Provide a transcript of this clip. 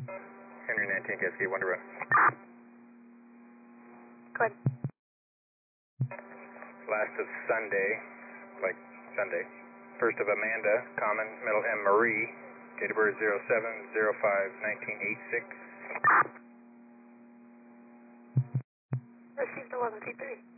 Henry 19, Cascade 1 to run. Go ahead. Last of Sunday, like Sunday. First of Amanda, common, middle M Marie, date of birth 07/05/1986. Received 11 feet 3.